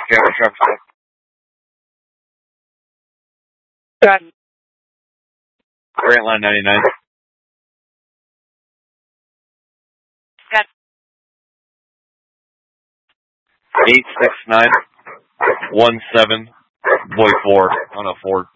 Camera traffic. Grant Line 99. Got 869-17 Boy 4 on a Ford.